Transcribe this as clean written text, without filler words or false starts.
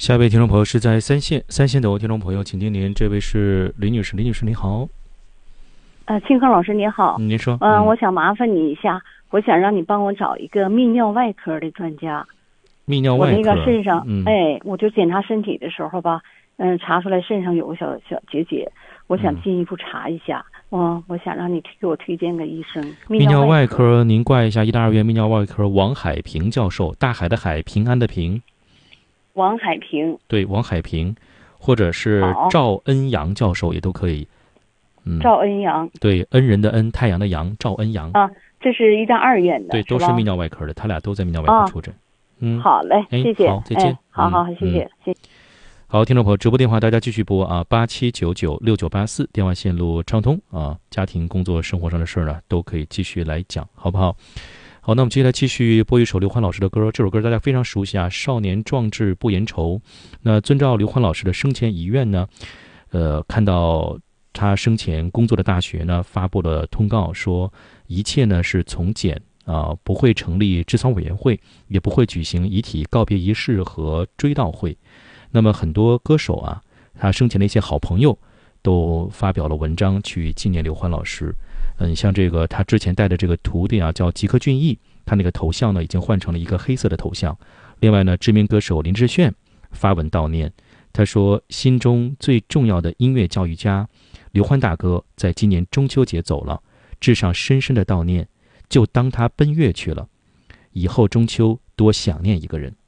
下一位听众朋友是在三线的听众朋友，请听您，这位是李女士，李女士你好。 清河老师你好。 您说。 我想麻烦你一下，我想让你帮我找一个泌尿外科的专家。 泌尿外科。 我那个肾上，我就检查身体的时候吧，查出来肾上有个小结，我想进一步查一下。我想让你给我推荐个医生。 泌尿外科，您挂一下医大二院泌尿外科王海平教授，大海的海，平安的平。 王海平。 对，王海平，或者是赵恩阳教授也都可以。 赵恩阳。 对，恩人的恩，太阳的阳，赵恩阳。 这是医大二院的。 对，都是泌尿外科的，他俩都在泌尿外科出诊。 好嘞，谢谢。 好，再见。 好，谢谢。 好，听众朋友，直播电话大家继续拨87996984，电话线路畅通家庭、工作、生活上的事儿呢，都可以继续来讲，好不好？好，那我们接下来继续播一首刘欢老师的歌，这首歌大家非常熟悉啊，少年壮志不言愁。那遵照刘欢老师的生前遗愿呢，看到他生前工作的大学呢发布了通告，说一切呢是从简不会成立治丧委员会，也不会举行遗体告别仪式和追悼会。那么很多歌手他生前的一些好朋友都发表了文章去纪念刘欢老师。像这个他之前带的这个徒弟叫吉克隽逸，他那个头像呢已经换成了一个黑色的头像。另外呢，知名歌手林志炫发文悼念，他说心中最重要的音乐教育家刘欢大哥在今年中秋节走了，致上深深的悼念，就当他奔月去了，以后中秋多想念一个人。